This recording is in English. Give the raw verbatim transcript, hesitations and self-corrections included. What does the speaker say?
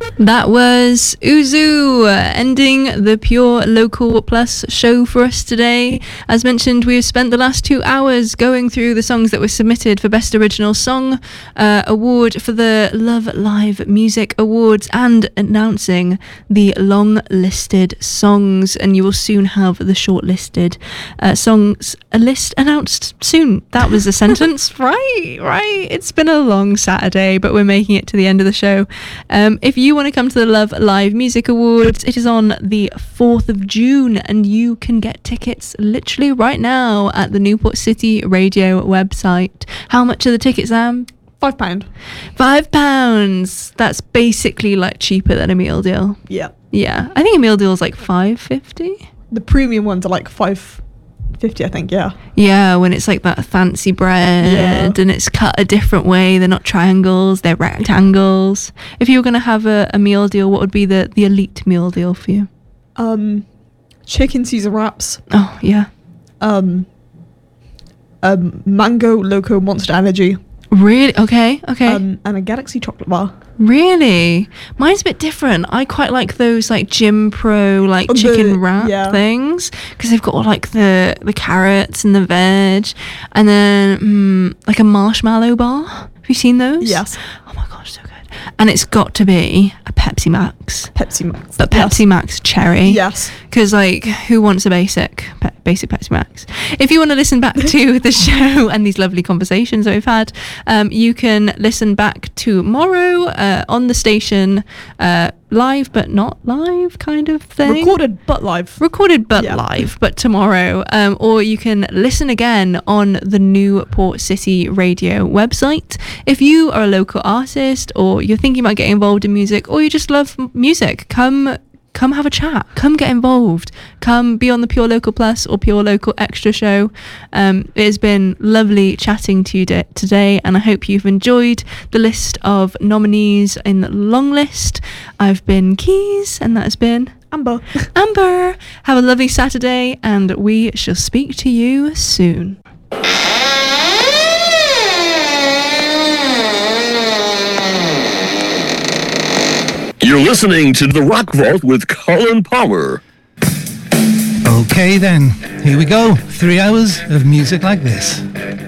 That was Uzu uh, ending the Pure Local Plus show for us today. As mentioned, we've spent the last two hours going through the songs that were submitted for Best Original Song uh, Award for the Love Live Music Awards and announcing the long-listed songs. And you will soon have the shortlisted uh, songs a list announced soon. That was a sentence, right? Right. It's been a long Saturday, but we're making it to the end of the show. Um, if you want to come to the Love Live Music Awards, it is on the fourth of June, and you can get tickets literally right now at the Newport City Radio website. How much are the tickets, Sam? Five pound. Five pounds. That's basically like cheaper than a meal deal. Yeah. Yeah. I think a meal deal is like five fifty. The premium ones are like five fifty, I think. Yeah. Yeah, when it's like that fancy bread Yeah. and it's cut a different way. They're not triangles, they're rectangles. If you were going to have a, a meal deal, what would be the, the elite meal deal for you? Um, chicken Caesar wraps. Oh, yeah. Um, um, mango loco Monster Energy. Really? Okay, okay. Um, and a Galaxy chocolate bar. Really? Mine's a bit different. I quite like those like Jim Pro like Oh, the- chicken wrap yeah. things because they've got all like the the carrots and the veg, and then mm, like a marshmallow bar. Have you seen those? Yes. Oh my gosh, so good. And it's got to be a Pepsi Max, Pepsi Max. but Yes. Pepsi Max cherry. Yes. Because, like, who wants a basic pe- basic Pepsi Max? If you want to listen back to the show and these lovely conversations that we've had, um, you can listen back tomorrow uh, on the station, uh, live but not live kind of thing. Recorded but live. Recorded but Yeah. live, but tomorrow. Um, or you can listen again on the Newport City Radio website. If you are a local artist, or you're thinking about getting involved in music, or you just love m- music, come come have a chat. Come get involved. Come be on the Pure Local Plus or Pure Local Extra show. Um, it has been lovely chatting to you de- today, and I hope you've enjoyed the list of nominees in the long list. I've been Keys, and that has been Amber. Amber. Have a lovely Saturday, and we shall speak to you soon. You're listening to The Rock Vault with Colin Palmer. Okay then, here we go. Three hours of music like this.